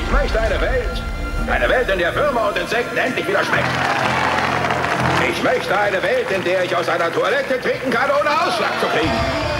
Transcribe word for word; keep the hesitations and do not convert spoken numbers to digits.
Ich möchte eine Welt. Eine Welt, in der Würmer und Insekten endlich wieder schmecken. Ich möchte eine Welt, in der ich aus einer Toilette trinken kann, ohne Ausschlag zu kriegen.